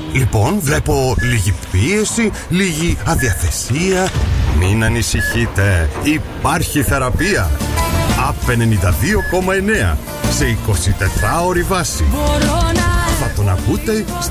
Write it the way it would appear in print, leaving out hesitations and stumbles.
Λοιπόν, βλέπω λίγη πίεση, λίγη αδιαθεσία. Μην ανησυχείτε, υπάρχει θεραπεία. ΑΠ 92,9 σε 24ωρη βάση. Θα τον ακούτε